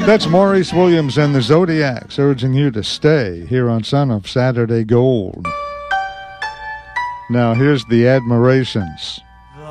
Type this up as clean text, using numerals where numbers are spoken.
That's Maurice Williams and the Zodiacs urging you to stay here on Son of Saturday Gold. Now here's the Admirations.